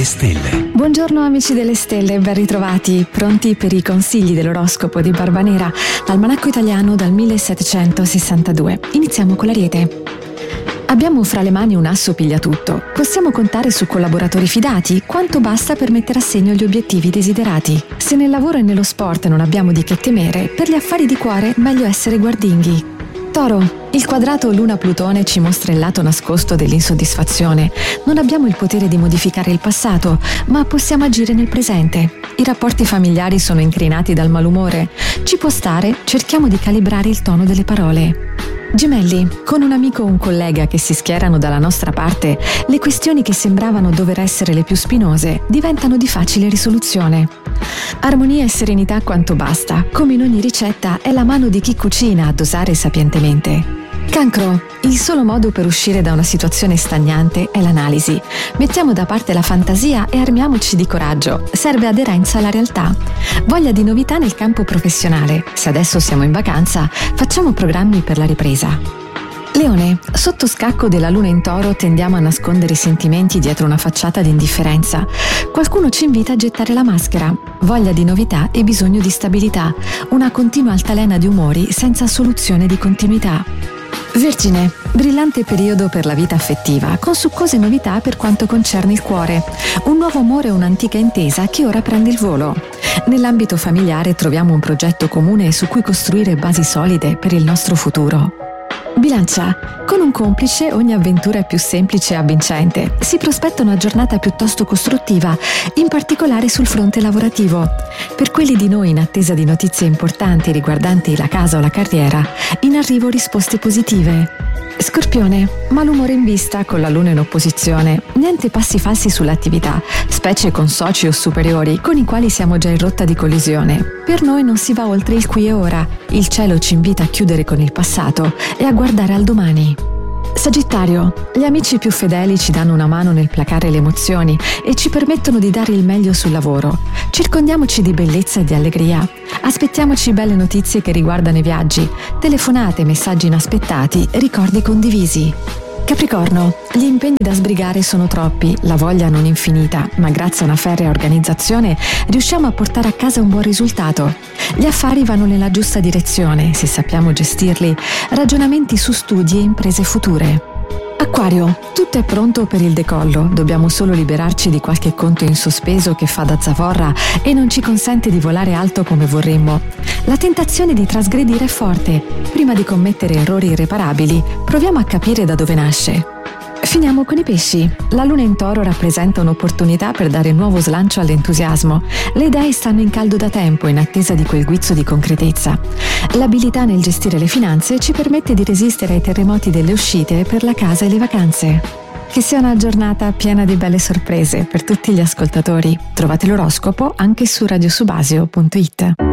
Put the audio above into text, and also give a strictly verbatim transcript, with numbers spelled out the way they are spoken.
delle stelle. Buongiorno amici delle stelle, ben ritrovati, pronti per i consigli dell'oroscopo di Barbanera, almanacco italiano dal millesettecentosessantadue. Iniziamo con l'Ariete. Abbiamo fra le mani un asso pigliatutto. Possiamo contare su collaboratori fidati, quanto basta per mettere a segno gli obiettivi desiderati. Se nel lavoro e nello sport non abbiamo di che temere, per gli affari di cuore meglio essere guardinghi. Toro, il quadrato Luna-Plutone ci mostra il lato nascosto dell'insoddisfazione. Non abbiamo il potere di modificare il passato, ma possiamo agire nel presente. I rapporti familiari sono incrinati dal malumore. Ci può stare, cerchiamo di calibrare il tono delle parole. Gemelli, con un amico o un collega che si schierano dalla nostra parte, le questioni che sembravano dover essere le più spinose diventano di facile risoluzione. Armonia e serenità quanto basta, come in ogni ricetta è la mano di chi cucina a dosare sapientemente. Cancro, il solo modo per uscire da una situazione stagnante è l'analisi. Mettiamo da parte la fantasia e armiamoci di coraggio. Serve aderenza alla realtà. Voglia di novità nel campo professionale. Se adesso siamo in vacanza, facciamo programmi per la ripresa. Leone, sotto scacco della luna in Toro tendiamo a nascondere i sentimenti dietro una facciata di indifferenza. Qualcuno ci invita a gettare la maschera. Voglia di novità e bisogno di stabilità. Una continua altalena di umori senza soluzione di continuità. Vergine, brillante periodo per la vita affettiva, con succose novità per quanto concerne il cuore. Un nuovo amore e un'antica intesa che ora prende il volo. Nell'ambito familiare troviamo un progetto comune su cui costruire basi solide per il nostro futuro. Bilancia, con un complice ogni avventura è più semplice e avvincente. Si prospetta una giornata piuttosto costruttiva, in particolare sul fronte lavorativo. Per quelli di noi in attesa di notizie importanti riguardanti la casa o la carriera, in arrivo risposte positive. Scorpione, malumore in vista con la luna in opposizione. Niente passi falsi sull'attività, specie con soci o superiori con i quali siamo già in rotta di collisione. Per noi non si va oltre il qui e ora. Il cielo ci invita a chiudere con il passato e a guardare al domani. Sagittario, gli amici più fedeli ci danno una mano nel placare le emozioni e ci permettono di dare il meglio sul lavoro. Circondiamoci di bellezza e di allegria. Aspettiamoci belle notizie che riguardano i viaggi, telefonate, messaggi inaspettati, ricordi condivisi. Capricorno, gli impegni da sbrigare sono troppi, la voglia non infinita, ma grazie a una ferrea organizzazione riusciamo a portare a casa un buon risultato. Gli affari vanno nella giusta direzione, se sappiamo gestirli, ragionamenti su studi e imprese future. Acquario, tutto è pronto per il decollo, dobbiamo solo liberarci di qualche conto in sospeso che fa da zavorra e non ci consente di volare alto come vorremmo. La tentazione di trasgredire è forte. Prima di commettere errori irreparabili, proviamo a capire da dove nasce. Finiamo con i pesci. La luna in Toro rappresenta un'opportunità per dare nuovo slancio all'entusiasmo. Le idee stanno in caldo da tempo in attesa di quel guizzo di concretezza. L'abilità nel gestire le finanze ci permette di resistere ai terremoti delle uscite per la casa e le vacanze. Che sia una giornata piena di belle sorprese per tutti gli ascoltatori. Trovate l'oroscopo anche su radiosubasio punto it.